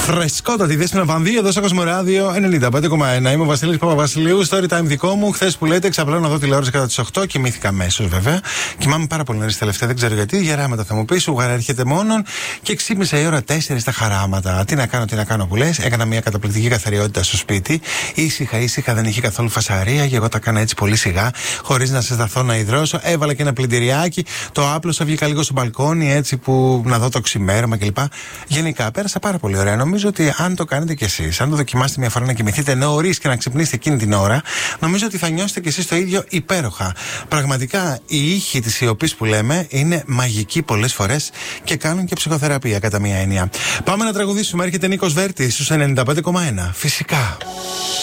Φρεσκότατη Δέσποινα Βανδύ, εδώ στο Κοσμοράδιο 95,1. Είμαι ο Βασίλης Παπαβασιλείου. Story time δικό μου. Χθες που λέτε, ξαπλώνω να δω τηλεόραση κατά τις 8. Κοιμήθηκα αμέσως βέβαια. Κοιμάμαι πάρα πολύ νωρίς τελευταία, δεν ξέρω γιατί. Γεράματα θα μου πει, σουγάρα έρχεται μόνον. Και ξύπνησα η ώρα 4 στα χαράματα. Τι να κάνω που λες. Έκανα μια καταπληκτική καθαριότητα στο σπίτι. Ήσυχα, δεν είχε καθόλου φασαρία. Και εγώ τα έκανα έτσι πολύ σιγά, χωρίς να σε σταθώ να υδρώσω. Έβαλα και ένα πλυντηριάκι. Το άπλωσα, βγήκα λίγο στο μπαλκόνι έτσι που να δω το ξημέρωμα κλπ. Γενικά πέρασα πάρα πολύ ωραία. Νομίζω ότι αν το κάνετε κι εσείς, αν το δοκιμάσετε μια φορά να κοιμηθείτε νωρίς και να ξυπνήσετε εκείνη την ώρα, νομίζω ότι θα νιώσετε κι εσείς το ίδιο υπέροχα. Πραγματικά οι ήχοι της σιωπής που λέμε είναι μαγικοί πολλές φορές και κάνουν και ψυχοθεραπεία κατά μία έννοια. Πάμε να τραγουδήσουμε. Έρχεται Νίκος Βέρτης στους 95,1. Φυσικά.